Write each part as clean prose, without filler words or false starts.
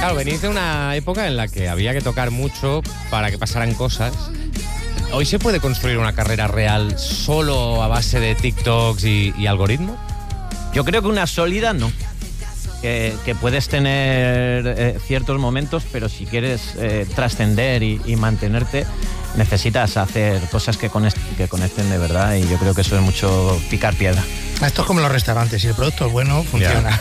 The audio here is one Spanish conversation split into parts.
Claro, venís de una época en la que había que tocar mucho para que pasaran cosas. ¿Hoy se puede construir una carrera real solo a base de TikToks y algoritmo? Yo creo que una sólida no. Que puedes tener ciertos momentos, pero si quieres trascender y mantenerte, necesitas hacer cosas que conecten de verdad, y yo creo que eso es mucho picar piedra. Esto es como los restaurantes, si el producto es bueno, funciona.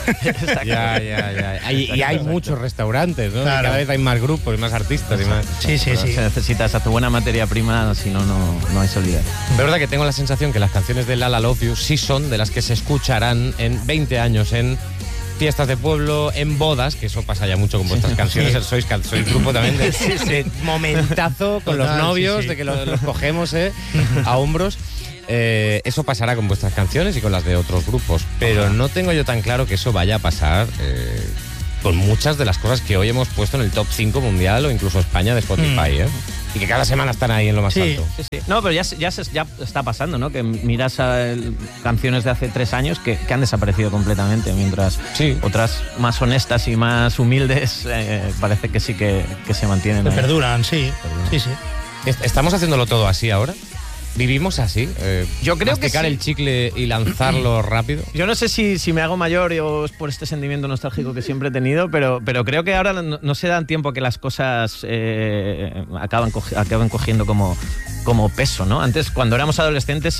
Ya. Y hay muchos restaurantes, ¿no? Claro. Cada vez hay más grupos y más artistas y más. Sí. Necesitas hacer buena materia prima, si no, no hay solidez. De verdad que tengo la sensación que las canciones de Lala Love You sí son de las que se escucharán en 20 años en fiestas de pueblo, en bodas, que eso pasa ya mucho con vuestras canciones. Sois grupo también de momentazo con los novios, de que los cogemos a hombros. Eso pasará con vuestras canciones y con las de otros grupos, pero no tengo yo tan claro que eso vaya a pasar con muchas de las cosas que hoy hemos puesto en el top 5 mundial o incluso España de Spotify, y que cada semana están ahí en lo más alto. Sí. No, pero ya está pasando, ¿no? Que miras canciones de hace 3 años que han desaparecido completamente, mientras otras más honestas y más humildes parece que sí que se mantienen. Perduran, sí. ¿Estamos haciéndolo todo así ahora? ¿Vivimos así? Yo creo que sí. ¿Masticar el chicle y lanzarlo rápido? Yo no sé si me hago mayor o es por este sentimiento nostálgico que siempre he tenido, pero creo que ahora no se dan tiempo a que las cosas acaben cogiendo como peso, ¿no? Antes, cuando éramos adolescentes,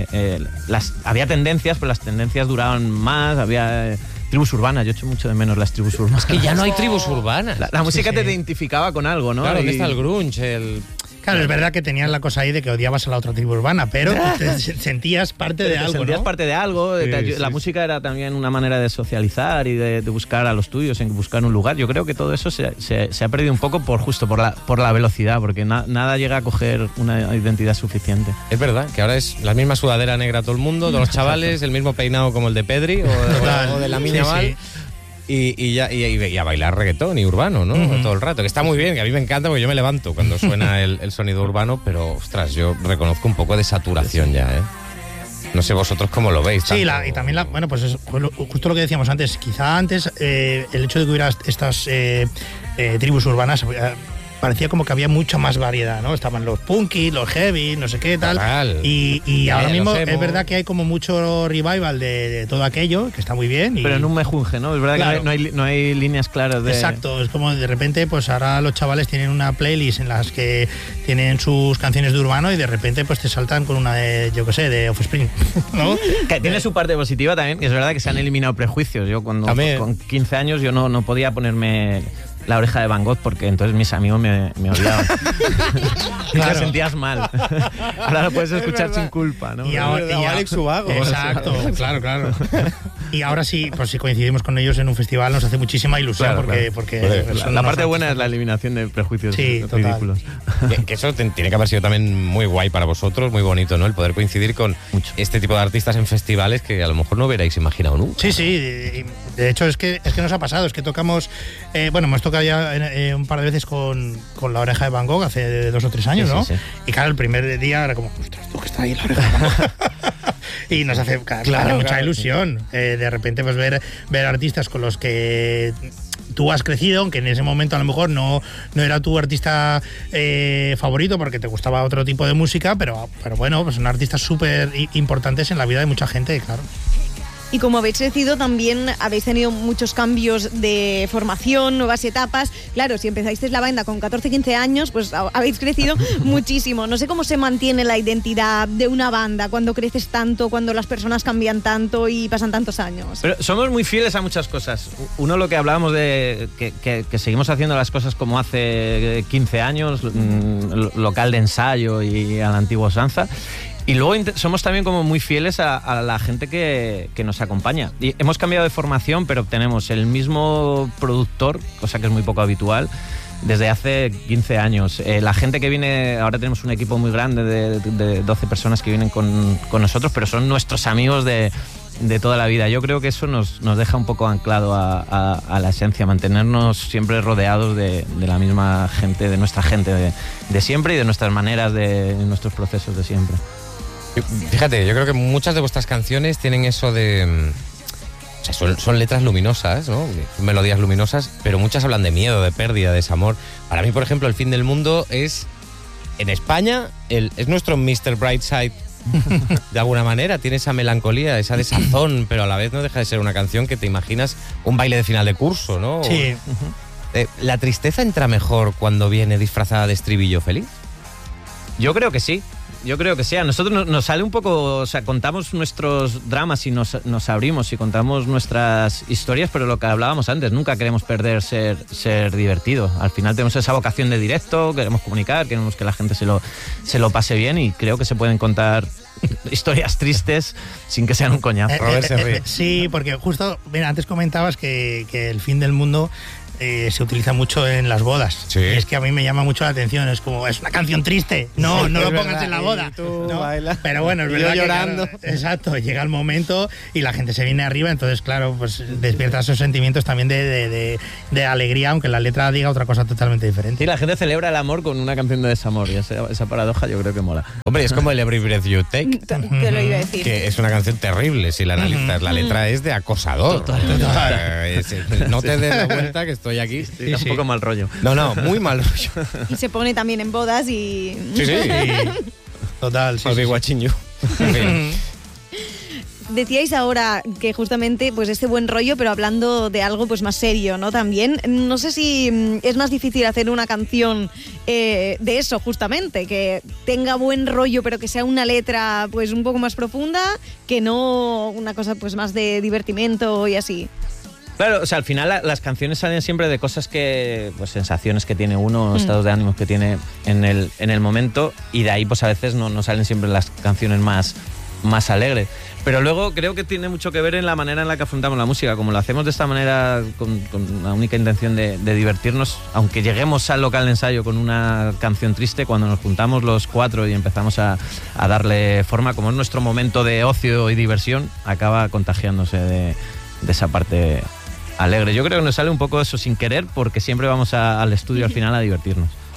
había tendencias, pero las tendencias duraban más, había tribus urbanas. Yo echo mucho de menos las tribus urbanas. Es que ya no hay tribus urbanas. La música te identificaba con algo, ¿no? Claro, ¿dónde está el grunge? Claro, es verdad que tenías la cosa ahí de que odiabas a la otra tribu urbana, pero te sentías parte de algo, sentías ¿no? parte de algo. La música era también una manera de socializar y de buscar a los tuyos, en buscar un lugar. Yo creo que todo eso se ha perdido un poco por la velocidad, porque nada llega a coger una identidad suficiente. Es verdad, que ahora es la misma sudadera negra todo el mundo, todos los chavales, el mismo peinado como el de Pedri o de la Miña Val. Y a bailar reggaetón y urbano, ¿no? Todo el rato, que está muy bien, que a mí me encanta porque yo me levanto cuando suena el sonido urbano, pero, ostras, yo reconozco un poco de saturación ya, ¿eh? No sé vosotros cómo lo veis. Sí, y también, bueno, pues es justo lo que decíamos antes. Quizá antes el hecho de que hubiera estas tribus urbanas parecía como que había mucha más variedad, ¿no? Estaban los punky, los heavy, no sé qué, tal. Y ahora mismo es verdad que hay como mucho revival de todo aquello, que está muy bien. Pero en un mejunje, ¿no? Es verdad, claro, que no hay líneas claras de... Exacto, es como de repente, pues ahora los chavales tienen una playlist en las que tienen sus canciones de urbano y de repente pues te saltan con una de, yo qué sé, de Offspring, ¿no? Que tiene su parte positiva también, que es verdad que se han eliminado prejuicios. Yo con 15 años yo no podía ponerme La Oreja de Van Gogh, porque entonces mis amigos me odiaban. Claro. Te sentías mal. Ahora lo puedes escuchar sin culpa, ¿no? Y ahora Alex Ubago. Exacto, claro. Y ahora sí, pues si coincidimos con ellos en un festival nos hace muchísima ilusión, porque la parte buena es la eliminación de prejuicios ridículos. Que eso tiene que haber sido también muy guay para vosotros, muy bonito, ¿no? El poder coincidir con este tipo de artistas en festivales que a lo mejor no hubierais imaginado nunca. Sí, de hecho es que nos ha pasado, es que tocamos, hemos tocado ya un par de veces con La Oreja de Van Gogh hace 2 o 3 años, ¿no? Sí. Y claro, el primer día era como, ostras, tú que está ahí La Oreja de Van Gogh. Y nos hace mucha ilusión de repente pues ver artistas con los que tú has crecido, aunque en ese momento a lo mejor no era tu artista favorito porque te gustaba otro tipo de música, pero bueno, pues son artistas súper importantes en la vida de mucha gente, claro. Y como habéis crecido, también habéis tenido muchos cambios de formación, nuevas etapas. Claro, si empezasteis la banda con 14, 15 años, pues habéis crecido muchísimo. No sé cómo se mantiene la identidad de una banda cuando creces tanto, cuando las personas cambian tanto y pasan tantos años. Pero somos muy fieles a muchas cosas. Uno, lo que hablábamos de que seguimos haciendo las cosas como hace 15 años, local de ensayo y a la antigua usanza. Y luego somos también como muy fieles a la gente que nos acompaña. Y hemos cambiado de formación, pero tenemos el mismo productor, cosa que es muy poco habitual, desde hace 15 años. La gente que viene, ahora tenemos un equipo muy grande de 12 personas que vienen con nosotros, pero son nuestros amigos de toda la vida. Yo creo que eso nos deja un poco anclado a la esencia, mantenernos siempre rodeados de la misma gente, de nuestra gente de siempre y de nuestras maneras, de nuestros procesos de siempre. Fíjate, yo creo que muchas de vuestras canciones tienen eso de O sea, son letras luminosas, ¿no? Melodías luminosas, pero muchas hablan de miedo, de pérdida, de desamor. Para mí, por ejemplo, El fin del mundo es, en España, es nuestro Mr. Brightside. De alguna manera, tiene esa melancolía, esa desazón, pero a la vez no deja de ser una canción que te imaginas un baile de final de curso, ¿no? Sí. ¿La tristeza entra mejor cuando viene disfrazada de estribillo feliz? Yo creo que sí. A nosotros nos sale un poco, o sea, contamos nuestros dramas y nos abrimos y contamos nuestras historias, pero lo que hablábamos antes, nunca queremos perder ser divertido. Al final tenemos esa vocación de directo, queremos comunicar, queremos que la gente se lo pase bien, y creo que se pueden contar historias tristes sin que sean un coñazo. Robert se ríe. Sí, porque justo, mira, antes comentabas que el fin del mundo se utiliza mucho en las bodas. Sí. Y es que a mí me llama mucho la atención. Es como, es una canción triste. No lo pongas verdad, en la boda. No, pero bueno, es verdad que llorando. claro, exacto, llega el momento y la gente se viene arriba, entonces claro, pues despierta esos sentimientos también de alegría, aunque la letra diga otra cosa totalmente diferente. Y la gente celebra el amor con una canción de desamor, y esa paradoja yo creo que mola. Hombre, es como el Every Breath You Take, Te lo iba a decir. que es una canción terrible si la analizas. La letra es de acosador. No te des la vuelta que estoy aquí. Sí, un poco mal rollo. No, muy mal rollo. Y se pone también en bodas y... Sí. Total, sí. I'll be watching you. En fin. Decíais ahora que justamente pues este buen rollo, pero hablando de algo pues más serio, ¿no? También, no sé si es más difícil hacer una canción de eso, justamente, que tenga buen rollo, pero que sea una letra pues un poco más profunda, que no una cosa pues más de divertimento y así. Claro, o sea, al final las canciones salen siempre de cosas que, pues sensaciones que tiene uno, estados de ánimos que tiene en el momento, y de ahí pues a veces no salen siempre las canciones más alegres. Pero luego creo que tiene mucho que ver en la manera en la que afrontamos la música. Como lo hacemos de esta manera, con la única intención de divertirnos, aunque lleguemos al local de ensayo con una canción triste, cuando nos juntamos los cuatro y empezamos a darle forma, como es nuestro momento de ocio y diversión, acaba contagiándose de esa parte alegre. Yo creo que nos sale un poco eso sin querer, porque siempre vamos al estudio al final a divertirnos.